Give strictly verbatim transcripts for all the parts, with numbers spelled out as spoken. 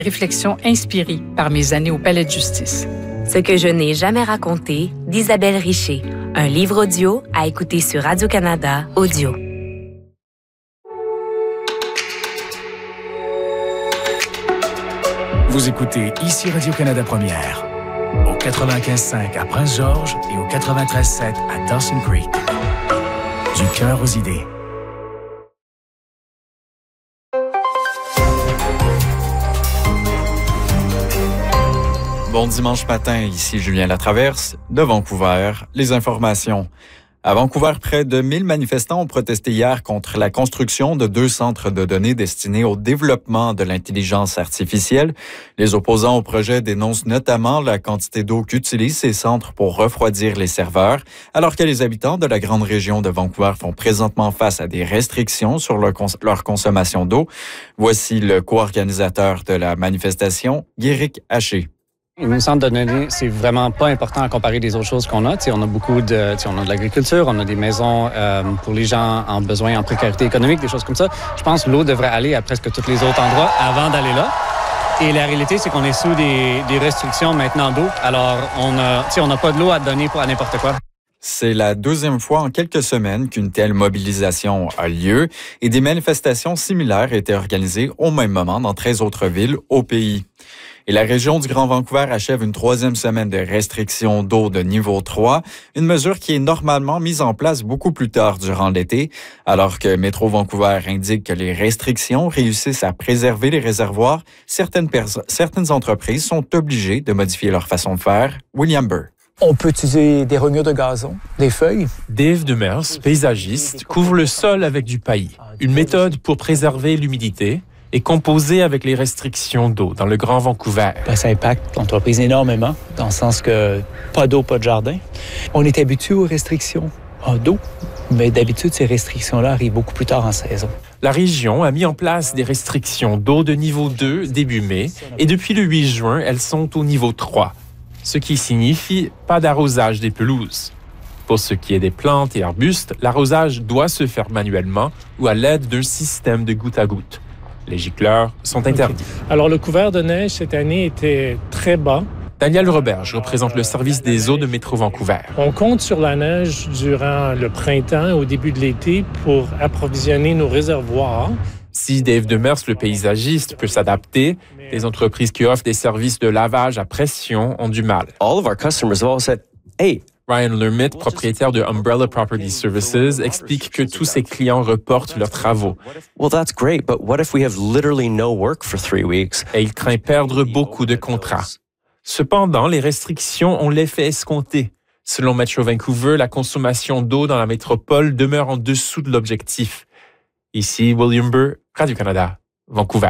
Réflexions inspirées par mes années au Palais de justice. Ce que je n'ai jamais raconté d'Isabelle Richer. Un livre audio à écouter sur Radio-Canada Audio. Vous écoutez ici Radio-Canada Première, au quatre-vingt-quinze cinq à Prince-Georges et au quatre-vingt-treize sept à Dawson Creek. Du cœur aux idées. Bon dimanche matin, ici Julien Latraverse, de Vancouver. Les informations. À Vancouver, près de mille manifestants ont protesté hier contre la construction de deux centres de données destinés au développement de l'intelligence artificielle. Les opposants au projet dénoncent notamment la quantité d'eau qu'utilisent ces centres pour refroidir les serveurs, alors que les habitants de la grande région de Vancouver font présentement face à des restrictions sur leur, cons- leur consommation d'eau. Voici le co-organisateur de la manifestation, Guéric Haché. Un centre de données, c'est vraiment pas important à comparer des autres choses qu'on a. T'sais, on a beaucoup de, on a de l'agriculture, on a des maisons euh, pour les gens en besoin, en précarité économique, des choses comme ça. Je pense que l'eau devrait aller à presque tous les autres endroits avant d'aller là. Et la réalité, c'est qu'on est sous des, des restrictions maintenant d'eau. Alors, on a, on n'a pas de l'eau à donner pour à n'importe quoi. C'est la deuxième fois en quelques semaines qu'une telle mobilisation a lieu et des manifestations similaires étaient organisées au même moment dans treize autres villes au pays. Et la région du Grand Vancouver achève une troisième semaine de restriction d'eau de niveau trois, une mesure qui est normalement mise en place beaucoup plus tard durant l'été, alors que Métro Vancouver indique que les restrictions réussissent à préserver les réservoirs, certaines, pers- certaines entreprises sont obligées de modifier leur façon de faire. William Burr. On peut utiliser des rognures de gazon, des feuilles. Dave Demers, paysagiste, couvre le sol avec du paillis, une méthode pour préserver l'humidité et composer avec les restrictions d'eau dans le Grand Vancouver. Ben, ça impacte l'entreprise énormément, dans le sens que pas d'eau, pas de jardin. On est habitué aux restrictions d'eau, mais d'habitude, ces restrictions-là arrivent beaucoup plus tard en saison. La région a mis en place des restrictions d'eau de niveau deux début mai et depuis le huit juin, elles sont au niveau trois, ce qui signifie pas d'arrosage des pelouses. Pour ce qui est des plantes et arbustes, l'arrosage doit se faire manuellement ou à l'aide d'un système de goutte à goutte. Les gicleurs sont interdits. Okay. Alors, le couvert de neige cette année était très bas. Daniel Roberge représente le service des eaux de Métro Vancouver. On compte sur la neige durant le printemps, au début de l'été, pour approvisionner nos réservoirs. Si Dave Demers, le paysagiste, peut s'adapter, les entreprises qui offrent des services de lavage à pression ont du mal. All of our customers have all said, hey, Ryan Lermit, propriétaire de Umbrella Property Services, explique que tous ses clients reportent leurs travaux. Well, that's great, but what if we have literally no work for three weeks? Et il craint perdre beaucoup de contrats. Cependant, les restrictions ont l'effet escompté. Selon Metro Vancouver, la consommation d'eau dans la métropole demeure en dessous de l'objectif. Ici, William Burr, Radio-Canada, Vancouver.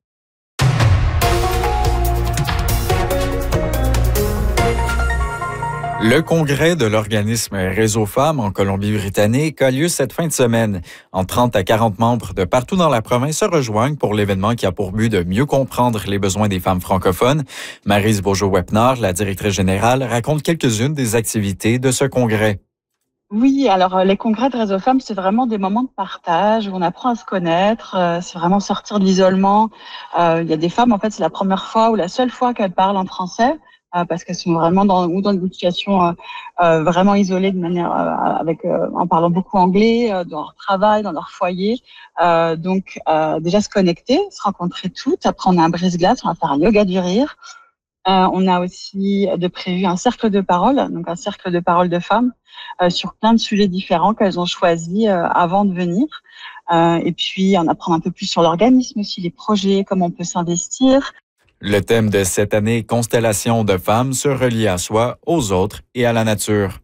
Le congrès de l'organisme Réseau Femmes en Colombie-Britannique a lieu cette fin de semaine. En trente à quarante membres de partout dans la province se rejoignent pour l'événement qui a pour but de mieux comprendre les besoins des femmes francophones. Maryse Bourgeot-Wepner, la directrice générale, raconte quelques-unes des activités de ce congrès. Oui, alors les congrès de Réseau Femmes, c'est vraiment des moments de partage où on apprend à se connaître, euh, c'est vraiment sortir de l'isolement. Euh, il y a des femmes, en fait, c'est la première fois ou la seule fois qu'elles parlent en français. Parce qu'elles sont vraiment dans ou dans une situation euh, euh, vraiment isolée de manière euh, avec euh, en parlant beaucoup anglais euh, dans leur travail, dans leur foyer. Euh, donc euh, déjà se connecter, se rencontrer toutes. Après on a un brise-glace, on va faire un yoga du rire. Euh, on a aussi de prévu un cercle de parole, donc un cercle de parole de femmes euh, sur plein de sujets différents qu'elles ont choisis euh, avant de venir. Euh, et puis en apprendre un peu plus sur l'organisme aussi, les projets, comment on peut s'investir. Le thème de cette année, Constellation de femmes, se relie à soi, aux autres et à la nature.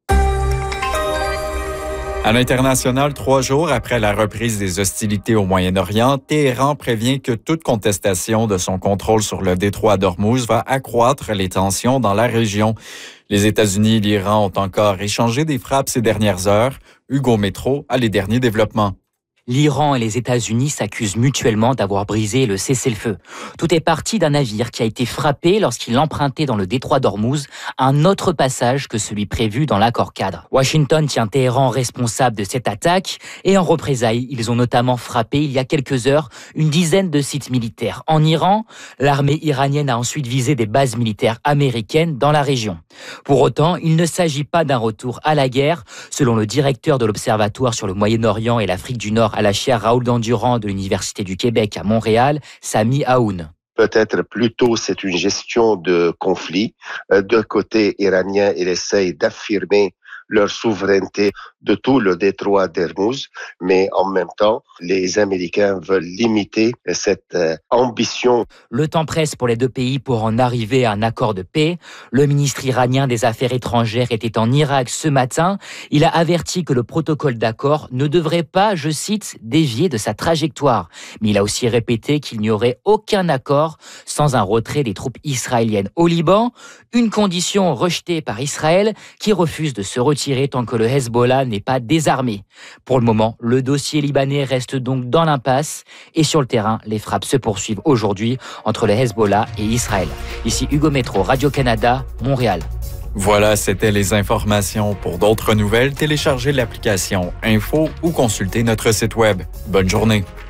À l'international, trois jours après la reprise des hostilités au Moyen-Orient, Téhéran prévient que toute contestation de son contrôle sur le détroit d'Ormuz va accroître les tensions dans la région. Les États-Unis et l'Iran ont encore échangé des frappes ces dernières heures. Hugo Métro a les derniers développements. L'Iran et les États-Unis s'accusent mutuellement d'avoir brisé le cessez-le-feu. Tout est parti d'un navire qui a été frappé lorsqu'il empruntait dans le détroit d'Ormuz un autre passage que celui prévu dans l'accord-cadre. Washington tient Téhéran responsable de cette attaque et en représailles, ils ont notamment frappé il y a quelques heures une dizaine de sites militaires. En Iran, l'armée iranienne a ensuite visé des bases militaires américaines dans la région. Pour autant, il ne s'agit pas d'un retour à la guerre, selon le directeur de l'Observatoire sur le Moyen-Orient et l'Afrique du Nord à la chaire Raoul Dandurand de l'Université du Québec à Montréal, Sami Aoun. Peut-être plutôt c'est une gestion de conflit. De côté iranien, il essaye d'affirmer leur souveraineté de tout le détroit d'Ormuz, mais en même temps, les Américains veulent limiter cette euh, ambition. Le temps presse pour les deux pays pour en arriver à un accord de paix. Le ministre iranien des Affaires étrangères était en Irak ce matin. Il a averti que le protocole d'accord ne devrait pas, je cite, dévier de sa trajectoire. Mais il a aussi répété qu'il n'y aurait aucun accord sans un retrait des troupes israéliennes au Liban, une condition rejetée par Israël qui refuse de se retirer tant que le Hezbollah n'est pas désarmé. Pour le moment, le dossier libanais reste donc dans l'impasse et sur le terrain, les frappes se poursuivent aujourd'hui entre le Hezbollah et Israël. Ici Hugo Métro, Radio-Canada, Montréal. Voilà, c'était les informations. Pour d'autres nouvelles, téléchargez l'application Info ou consultez notre site web. Bonne journée.